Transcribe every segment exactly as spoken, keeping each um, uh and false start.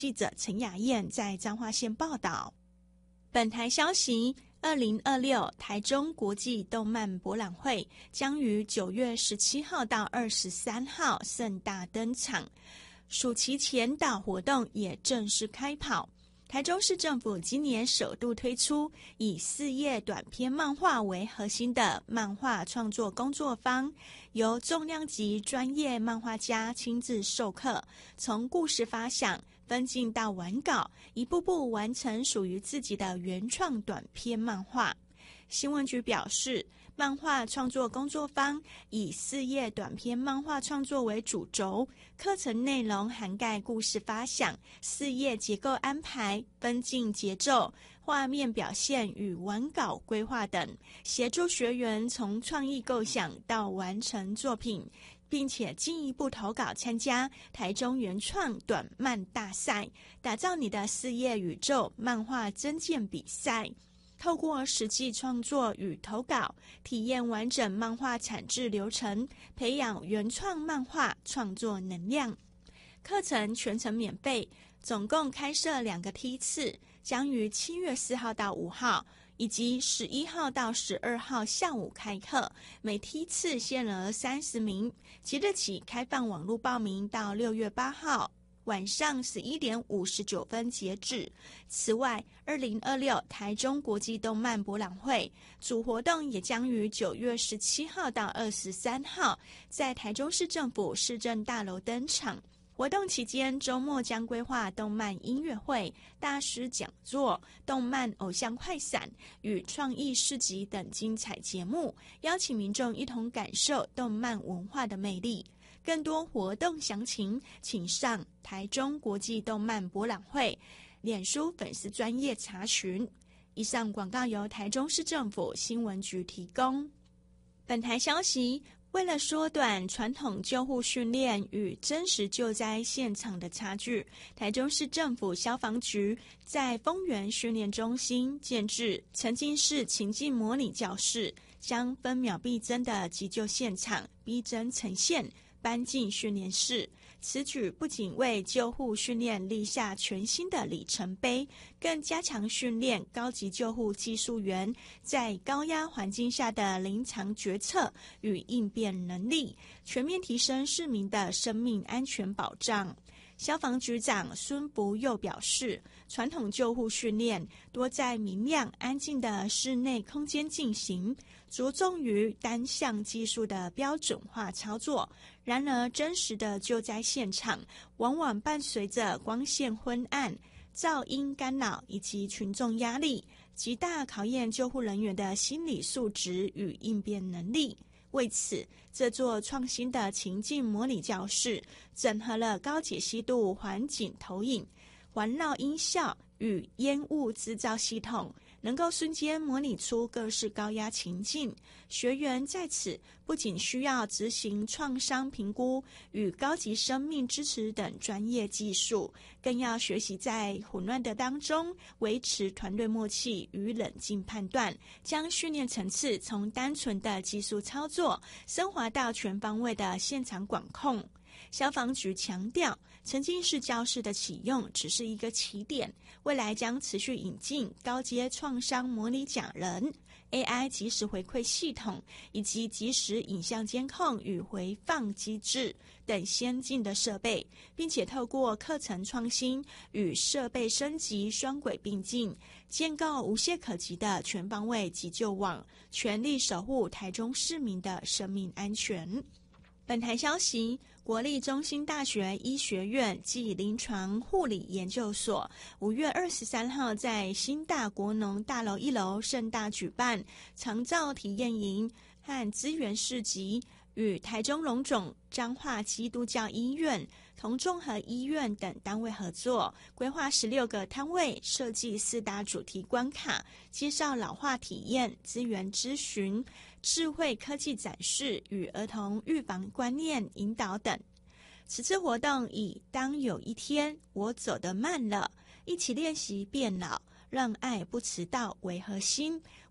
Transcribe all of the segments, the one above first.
记者陈雅燕在彰化县报道。本台消息，二零二六台中国际动漫博览会将于九月十七号到二十三号盛大登场，暑期前导活动也正式开跑。台中市政府今年首度推出以四页短篇漫画为核心的漫画创作工作坊，由重量级专业漫画家亲自授课，从故事发想分镜到完稿，一步步完成属于自己的原创短篇漫画。新闻局表示，漫画创作工作坊以四页短篇漫画创作为主轴，课程内容涵盖故事发想、四页结构安排、分镜节奏、画面表现与完稿规划等，协助学员从创意构想到完成作品，并且进一步投稿参加台中原创短漫大赛，打造你的四页宇宙漫画征件比赛。透过实际创作与投稿，体验完整漫画产制流程，培养原创漫画创作能量。课程全程免费，总共开设两个梯次，将于七月四号到五号以及十一号到十二号下午开课，每梯次限额三十名，即日起开放网络报名到六月八号晚上十一点五十九分截止。此外，二零二六台中国际动漫博览会主活动也将于九月十七号到二十三号在台中市政府市政大楼登场。活动期间，周末将规划动漫音乐会、大师讲座、动漫偶像快闪与创意市集等精彩节目，邀请民众一同感受动漫文化的魅力。更多活动详情，请上台中国际动漫博览会脸书粉丝专页查询。以上广告由台中市政府新闻局提供。本台消息，为了缩短传统救护训练与真实救灾现场的差距，台中市政府消防局在丰原训练中心建置沉浸式情境模拟教室，将分秒必争的急救现场逼真呈现搬进训练室。此举不仅为救护训练立下全新的里程碑，更加强训练高级救护技术员在高压环境下的临场决策与应变能力，全面提升市民的生命安全保障。消防局长孙福佑表示，传统救护训练多在明亮安静的室内空间进行，着重于单项技术的标准化操作。然而，真实的救灾现场往往伴随着光线昏暗、噪音干扰以及群众压力，极大考验救护人员的心理素质与应变能力。为此，这座创新的情境模拟教室整合了高解析度环景投影、环绕音效与烟雾制造系统，能够瞬间模拟出各式高压情境。学员在此不仅需要执行创伤评估与高级生命支持等专业技术，更要学习在混乱的当中维持团队默契与冷静判断，将训练层次从单纯的技术操作升华到全方位的现场管控。消防局强调，沉浸式教室的启用只是一个起点，未来将持续引进高阶创伤模拟讲人、A I 即时回馈系统以及即时影像监控与回放机制等先进的设备，并且透过课程创新与设备升级双轨并进，建构无懈可击的全方位急救网，全力守护台中市民的生命安全。本台消息，国立中兴大学医学院暨临床护理研究所五月二十三号在新大国农大楼一楼盛大举办长照体验营和资源市集，与台中荣总、彰化基督教医院、同综合医院等单位合作，规划十六个摊位，设计四大主题关卡，介绍老化体验、资源咨询、智慧科技展示与儿童预防观念引导等。此次活动以当有一天我走得慢了，一起练习变老，让爱不迟到为核心，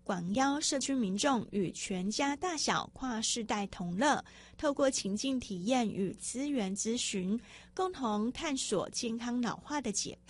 广邀社区民众与全家大小跨世代同乐，透过情境体验与资源咨询，共同探索健康老化的解